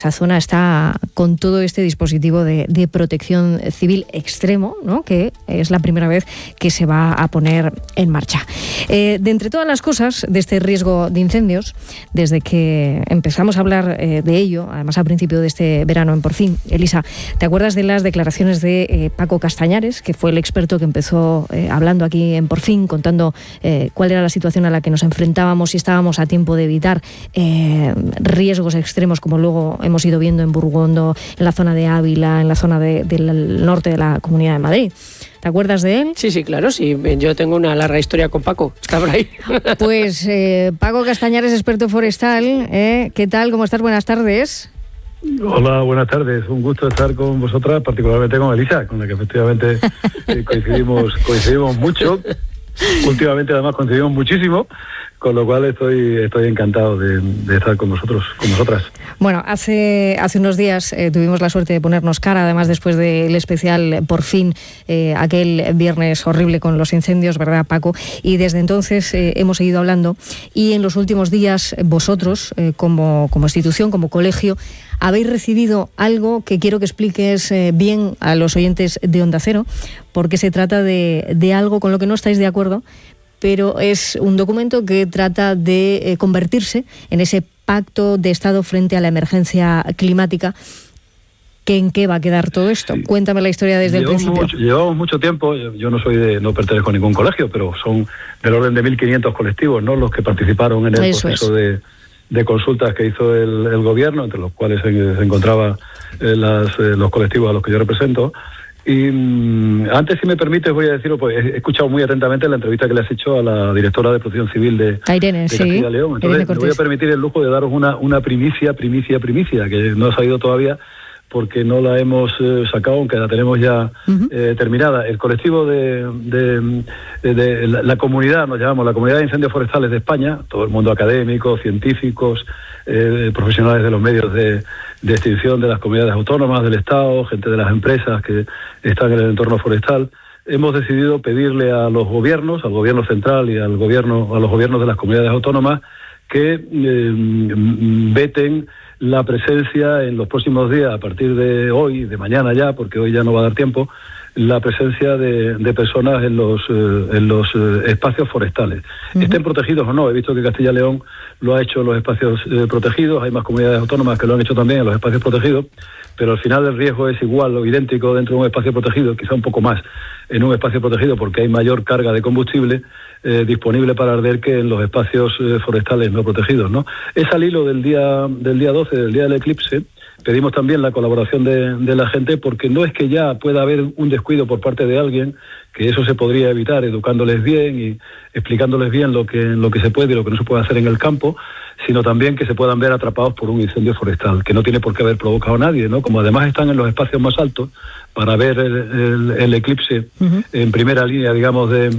Esa zona está con todo este dispositivo de protección civil extremo, ¿no?, que es la primera vez que se va a poner en marcha. De entre todas las cosas de este riesgo de incendios, desde que empezamos a hablar de ello, además al principio de este verano en Por Fin, Elisa, ¿te acuerdas de las declaraciones de Paco Castañares, que fue el experto que empezó hablando aquí en Por Fin, contando cuál era la situación a la que nos enfrentábamos y estábamos a tiempo de evitar riesgos extremos como luego hemos ido viendo en Burgondo, en la zona de Ávila, en la zona del norte de la Comunidad de Madrid? ¿Te acuerdas de él? Sí, claro, sí. Yo tengo una larga historia con Paco. Está por ahí. Pues Paco Castañares, experto forestal. ¿Qué tal? ¿Cómo estás? Buenas tardes. Hola, buenas tardes. Un gusto estar con vosotras, particularmente con Elisa, con la que efectivamente coincidimos mucho. Últimamente además coincidimos muchísimo, con lo cual estoy encantado de estar con vosotras. Bueno, hace unos días tuvimos la suerte de ponernos cara, además después del especial Por Fin, aquel viernes horrible con los incendios, ¿verdad, Paco? Y desde entonces hemos seguido hablando, y en los últimos días vosotros, como institución, como colegio, habéis recibido algo que quiero que expliques bien a los oyentes de Onda Cero, porque se trata de algo con lo que no estáis de acuerdo, pero es un documento que trata de convertirse en ese pacto de Estado frente a la emergencia climática. ¿En qué va a quedar todo esto? Sí. Cuéntame la historia desde el principio. Llevamos mucho tiempo, yo no pertenezco a ningún colegio, pero son del orden de 1.500 colectivos, ¿no?, los que participaron en el proceso de consultas que hizo el gobierno, entre los cuales se encontraban los colectivos a los que yo represento. Y antes, si me permites, voy a decirlo, pues he escuchado muy atentamente la entrevista que le has hecho a la directora de Protección Civil de Castilla y León. Entonces me voy a permitir el lujo de daros una primicia, que no ha salido todavía porque no la hemos sacado, aunque la tenemos ya terminada. El colectivo de la comunidad, nos llamamos la Comunidad de Incendios Forestales de España, todo el mundo académico, científicos, profesionales de los medios de extinción de las comunidades autónomas, del Estado, gente de las empresas que están en el entorno forestal, hemos decidido pedirle a los gobiernos, al gobierno central y a los gobiernos de las comunidades autónomas, que veten la presencia en los próximos días, a partir de hoy, de mañana ya, porque hoy ya no va a dar tiempo, la presencia de personas en los espacios forestales. Estén protegidos o no. He visto que Castilla y León lo ha hecho en los espacios protegidos, hay más comunidades autónomas que lo han hecho también en los espacios protegidos, pero al final el riesgo es igual o idéntico dentro de un espacio protegido, quizá un poco más en un espacio protegido porque hay mayor carga de combustible disponible para arder que en los espacios forestales no protegidos, ¿no? Es al hilo del día 12, del día del eclipse. Pedimos también la colaboración de la gente, porque no es que ya pueda haber un descuido por parte de alguien, que eso se podría evitar educándoles bien y explicándoles bien lo que se puede y lo que no se puede hacer en el campo, sino también que se puedan ver atrapados por un incendio forestal, que no tiene por qué haber provocado nadie, ¿no? Como además están en los espacios más altos para ver el eclipse en primera línea, digamos, de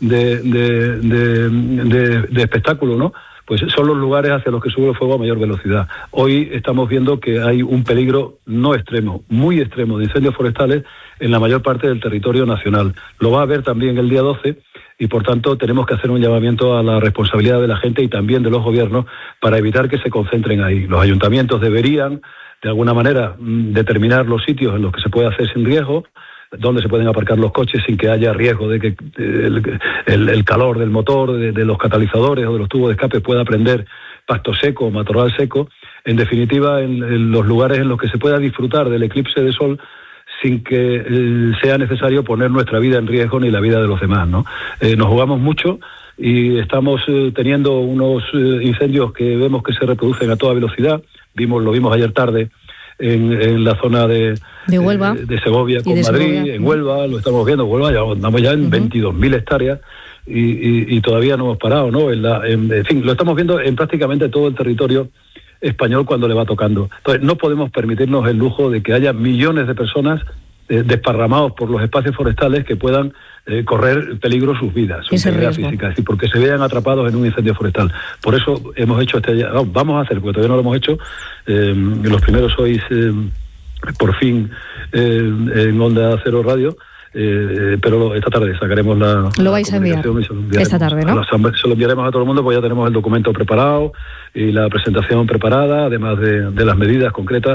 espectáculo, ¿no? Pues son los lugares hacia los que sube el fuego a mayor velocidad. Hoy estamos viendo que hay un peligro no extremo, muy extremo, de incendios forestales en la mayor parte del territorio nacional. Lo va a haber también el día 12 y, por tanto, tenemos que hacer un llamamiento a la responsabilidad de la gente y también de los gobiernos para evitar que se concentren ahí. Los ayuntamientos deberían, de alguna manera, determinar los sitios en los que se puede hacer sin riesgo, donde se pueden aparcar los coches sin que haya riesgo de que el calor del motor, de los catalizadores o de los tubos de escape pueda prender pasto seco o matorral seco. En definitiva, en los lugares en los que se pueda disfrutar del eclipse de sol sin que sea necesario poner nuestra vida en riesgo ni la vida de los demás, ¿no? Nos jugamos mucho y estamos teniendo unos incendios que vemos que se reproducen a toda velocidad. Lo vimos ayer tarde en la zona de Huelva, de Segovia con Madrid, en Huelva, lo estamos viendo. Huelva ya andamos ya en 22.000 hectáreas y todavía no hemos parado, ¿no? En fin, lo estamos viendo en prácticamente todo el territorio español cuando le va tocando. Entonces, no podemos permitirnos el lujo de que haya millones de personas desparramados por los espacios forestales que puedan correr peligro sus vidas, su integridad física, es decir, porque se vean atrapados en un incendio forestal. Por eso hemos hecho vamos a hacer, porque todavía no lo hemos hecho, los primeros sois Por Fin en Onda Cero Radio, pero esta tarde sacaremos lo vais a enviar esta tarde, ¿no? Se lo enviaremos a todo el mundo, pues ya tenemos el documento preparado y la presentación preparada, además de las medidas concretas